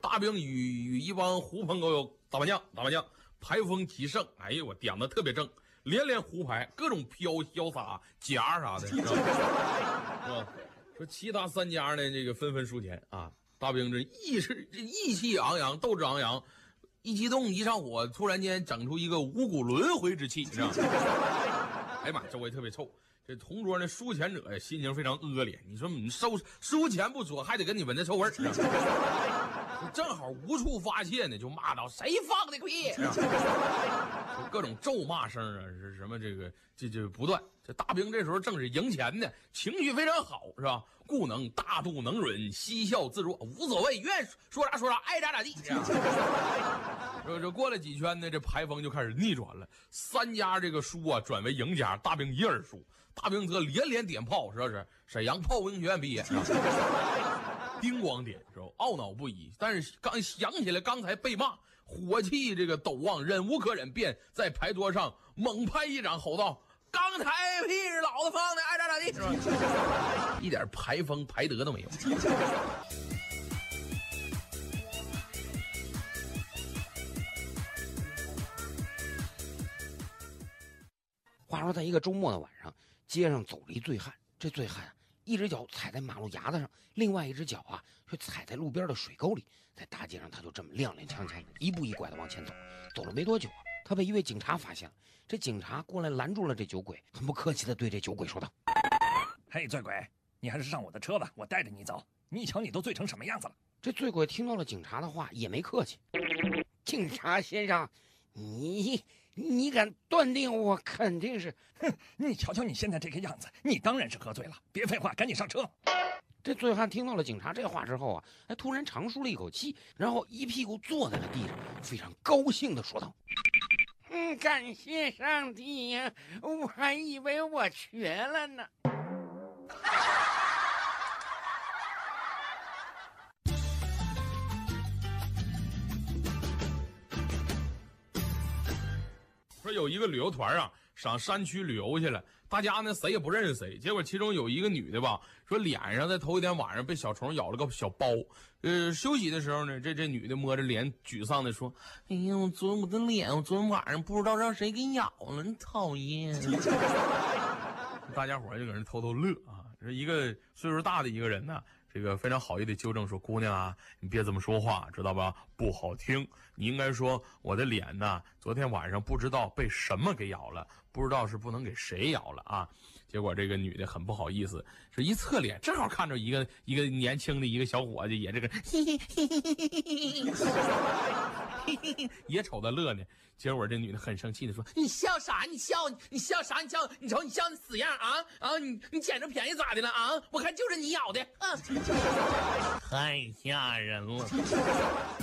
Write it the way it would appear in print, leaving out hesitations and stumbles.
大兵与一帮狐朋狗友打麻将，牌风极盛，哎呀，我点的特别正，连连胡牌，各种飘潇洒夹啥的，是吧？说其他3家呢，这个纷纷输钱啊。大兵这意气昂扬，斗志昂扬，一激动一上火，突然间整出一个五谷轮回之气，是吧？哎呀妈，周围特别臭。这同桌那输钱者呀，心情非常恶劣。你说你输钱不说，还得跟你闻这臭味儿，正好无处发泄呢，就骂道：“谁放的屁！”各种咒骂声啊，是什么这不断。这大兵这时候正是赢钱呢，情绪非常好，是吧？故能大度能忍，嬉笑自若，无所谓，愿说啥说啥，爱咋咋地。这过了几圈呢，这牌风就开始逆转了，3家这个输啊转为赢家，大兵一人输。大兵则连连点炮，说是沈阳炮兵学院毕业，叮咣点，是吧？懊恼不已。但是刚想起来刚才被骂，火气这个陡旺，忍无可忍，便在牌桌上猛拍一掌，吼道：“刚才屁是老子放的，爱咋咋地，是吧？”一点牌风牌德都没有。 话说在一个周末的晚上，街上走了一醉汉。这醉汉一只脚踩在马路牙子上，另外一只脚却踩在路边的水沟里。在大街上他就这么踉踉跄跄的一步一拐的往前走。走了没多久他被一位警察发现了。这警察过来拦住了这酒鬼，很不客气的对这酒鬼说道：“ 嘿，醉鬼，你还是上我的车吧，我带着你走。你瞧你都醉成什么样子了。” 这醉鬼听到了警察的话也没客气：“警察先生，你敢断定我肯定是…… 哼，你瞧瞧你现在这个样子，你当然是喝醉了。别废话，赶紧上车。” 这醉汉听到了警察这话之后突然长舒了一口气，然后一屁股坐在了地上，非常高兴地说道：“感谢上帝呀，我还以为我瘸了呢。” 说有一个旅游团上山区旅游去了，大家呢谁也不认识谁，结果其中有一个女的吧，说脸上在头一天晚上被小虫咬了个小包，休息的时候呢，这女的摸着脸沮丧的说：“哎呀，我的脸，我昨天晚上不知道让谁给咬了，你讨厌。”大家伙就搁那偷偷乐啊。这一个岁数大的一个人呢，这个非常好意的纠正说：“姑娘啊，你别这么说话，知道吧？不好听。你应该说我的脸呢，昨天晚上不知道被什么给咬了，不知道是不能给谁咬了啊。”结果这个女的很不好意思，是一侧脸正好看着一个年轻的一个小伙子，也这个也瞅他乐呢。结果这女的很生气的说：“你笑啥？你笑啥？你瞅你笑你死样啊！你捡着便宜咋的了啊？我看就是你咬的，太吓人了。”